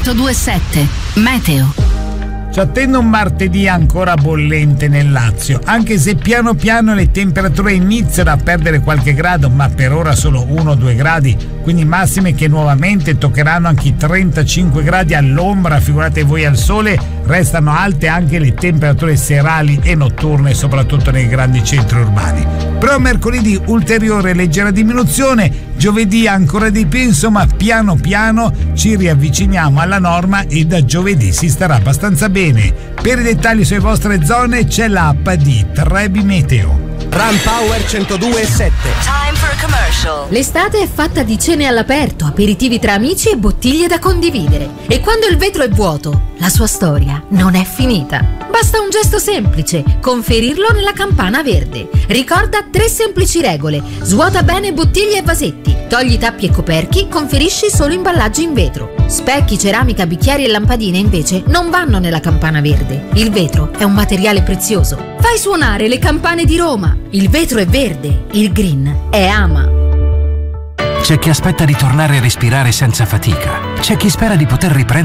102.7 Meteo. Ci attende un martedì ancora bollente nel Lazio, anche se piano piano le temperature iniziano a perdere qualche grado, ma per ora solo 1-2 gradi, quindi massime che nuovamente toccheranno anche i 35 gradi all'ombra, figurate voi al sole. Restano alte anche le temperature serali e notturne, soprattutto nei grandi centri urbani. Però mercoledì ulteriore leggera diminuzione, giovedì ancora di più, insomma piano piano ci riavviciniamo alla norma e da giovedì si starà abbastanza bene. Per i dettagli sulle vostre zone c'è l'app di Trebi Meteo. Run Power 102.7. Time for a commercial. L'estate è fatta di cene all'aperto, aperitivi tra amici e bottiglie da condividere. E quando il vetro è vuoto, la sua storia non è finita. Basta un gesto semplice: conferirlo nella campana verde. Ricorda 3 semplici regole: svuota bene bottiglie e vasetti, togli tappi e coperchi, conferisci solo imballaggi in vetro. Specchi, ceramica, bicchieri e lampadine invece non vanno nella campana verde. Il vetro è un materiale prezioso. Fai suonare le campane di Roma. Il vetro è verde, il green è Ama. C'è chi aspetta di tornare a respirare senza fatica. C'è chi spera di poter riprendere